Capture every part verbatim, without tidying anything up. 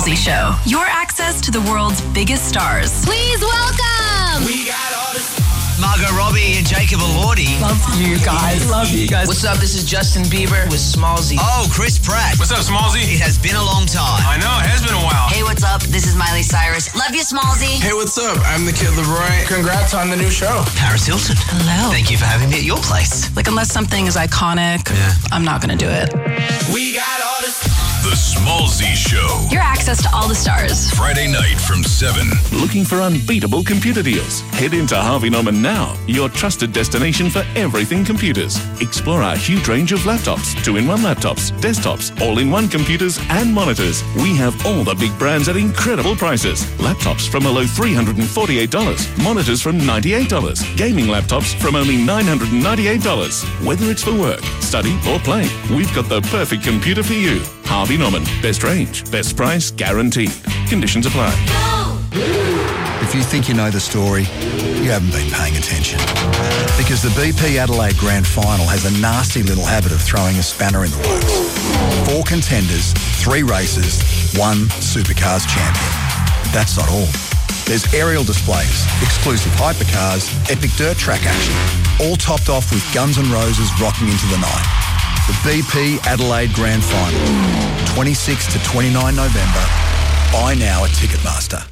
Show. Your access to the world's biggest stars. Please welcome. We got all this. Margot Robbie and Jacob Elordi. Love you guys. Love you guys. What's up? This is Justin Bieber with Smallzy. Oh, Chris Pratt. What's up, Smallzy? It has been a long time. I know, it has been a while. Hey, what's up? This is Miley Cyrus. Love you, Smallzy. Hey, what's up? I'm the Kid Laroi. Congrats on the new show. Paris Hilton. Hello. Thank you for having me at your place. Like, unless something is iconic, Yeah. I'm not going to do it. We got all this. The Smallzy Show. Your access to all the stars. Friday night from seven. Looking for unbeatable computer deals? Head into Harvey Norman now, your trusted destination for everything computers. Explore our huge range of laptops, two-in-one laptops, desktops, all-in-one computers and monitors. We have all the big brands at incredible prices. Laptops from a low three hundred forty-eight dollars, monitors from ninety-eight dollars, gaming laptops from only nine hundred ninety-eight dollars. Whether it's for work, study or play, we've got the perfect computer for you. Harvey Norman. Best range, best price, guaranteed. Conditions apply. If you think you know the story, you haven't been paying attention. Because the B P Adelaide Grand Final has a nasty little habit of throwing a spanner in the works. Four contenders, three races, one Supercars champion. That's not all. There's aerial displays, exclusive hypercars, epic dirt track action, all topped off with Guns N' Roses rocking into the night. The B P Adelaide Grand Final, twenty-sixth to twenty-ninth November. Buy now at Ticketmaster.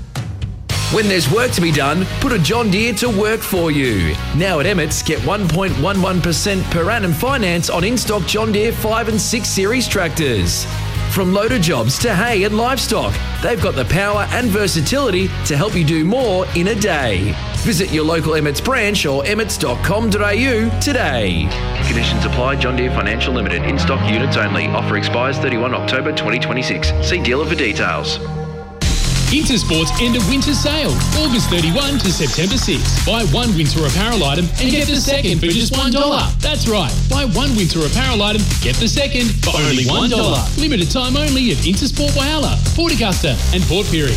When there's work to be done, put a John Deere to work for you. Now at Emmett's, get one point one one percent per annum finance on in-stock John Deere five and six series tractors. From loader jobs to hay and livestock, they've got the power and versatility to help you do more in a day. Visit your local Emmett's branch or emmets dot com dot a u today. Conditions apply. John Deere Financial Limited. In-stock units only. Offer expires thirty-first of October twenty twenty-six. See dealer for details. Intersport's end of winter sale, August thirty-first to September sixth. Buy one winter apparel item and get the second for just one dollar. That's right. Buy one winter apparel item, get the second for only one dollar. Limited time only at Intersport Whyalla, Port Augusta and Port Pirie.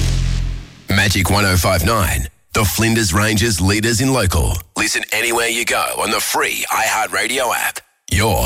Magic one oh five point nine. The Flinders Ranges leaders in local. Listen anywhere you go on the free iHeartRadio app. Your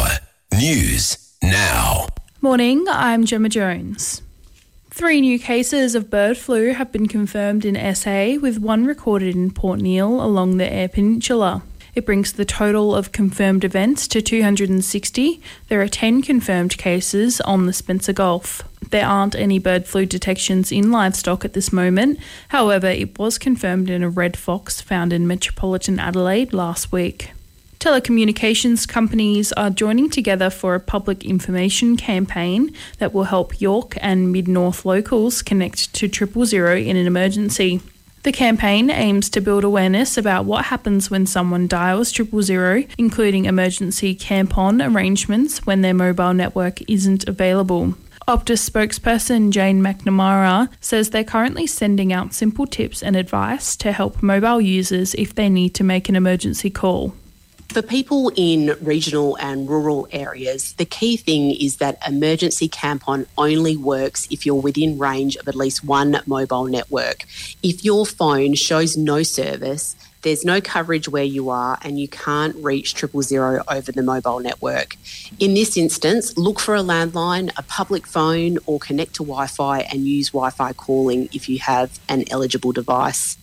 news now. Morning, I'm Gemma Jones. Three new cases of bird flu have been confirmed in S A, with one recorded in Port Neale along the Eyre Peninsula. It brings the total of confirmed events to two hundred sixty. There are ten confirmed cases on the Spencer Gulf. There aren't any bird flu detections in livestock at this moment. However, it was confirmed in a red fox found in metropolitan Adelaide last week. Telecommunications companies are joining together for a public information campaign that will help York and Mid-North locals connect to triple zero in an emergency. The campaign aims to build awareness about what happens when someone dials triple zero, including emergency camp-on arrangements when their mobile network isn't available. Optus spokesperson Jane McNamara says they're currently sending out simple tips and advice to help mobile users if they need to make an emergency call. For people in regional and rural areas, the key thing is that emergency camp-on only works if you're within range of at least one mobile network. If your phone shows no service, there's no coverage where you are and you can't reach triple zero over the mobile network. In this instance, look for a landline, a public phone, or connect to Wi-Fi and use Wi-Fi calling if you have an eligible device.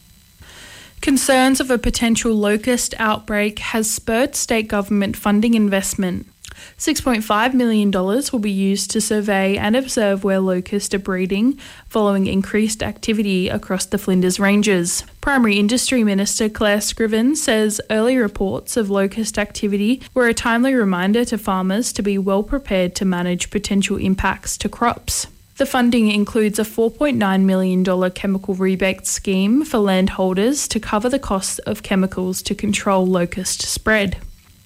Concerns of a potential locust outbreak has spurred state government funding investment. six point five million dollars will be used to survey and observe where locusts are breeding following increased activity across the Flinders Ranges. Primary Industry Minister Claire Scriven says early reports of locust activity were a timely reminder to farmers to be well prepared to manage potential impacts to crops. The funding includes a four point nine million dollars chemical rebate scheme for landholders to cover the costs of chemicals to control locust spread.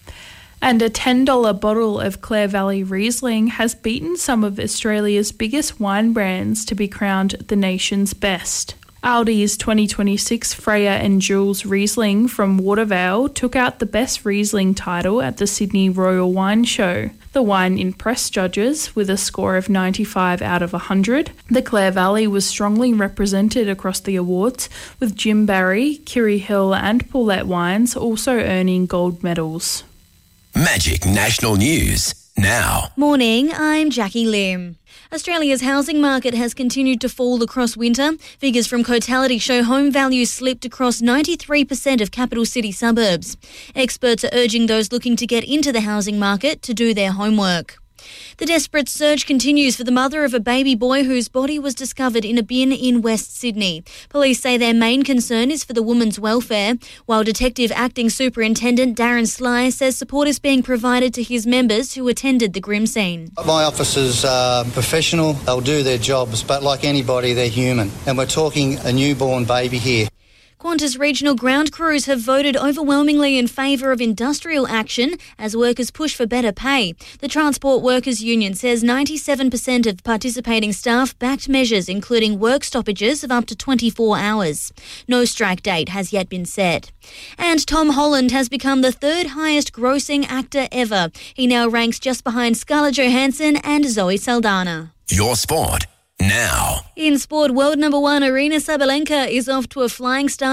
And a ten dollars bottle of Clare Valley Riesling has beaten some of Australia's biggest wine brands to be crowned the nation's best. Aldi's twenty twenty-six Freya and Jules Riesling from Watervale took out the Best Riesling title at the Sydney Royal Wine Show. The wine impressed judges with a score of ninety-five out of one hundred. The Clare Valley was strongly represented across the awards, with Jim Barry, Kiri Hill and Paulette Wines also earning gold medals. Magic National News now. Morning, I'm Jackie Lim. Australia's housing market has continued to fall across winter. Figures from Cotality show home values slipped across ninety-three percent of capital city suburbs. Experts are urging those looking to get into the housing market to do their homework. The desperate search continues for the mother of a baby boy whose body was discovered in a bin in West Sydney. Police say their main concern is for the woman's welfare, while Detective Acting Superintendent Darren Sly says support is being provided to his members who attended the grim scene. My officers are professional, they'll do their jobs, but like anybody, they're human. And we're talking a newborn baby here. Qantas regional ground crews have voted overwhelmingly in favour of industrial action as workers push for better pay. The Transport Workers Union says ninety-seven percent of participating staff backed measures including work stoppages of up to twenty-four hours. No strike date has yet been set. And Tom Holland has become the third highest grossing actor ever. He now ranks just behind Scarlett Johansson and Zoe Saldana. Your sport now. In sport, world number one Aryna Sabalenka is off to a flying start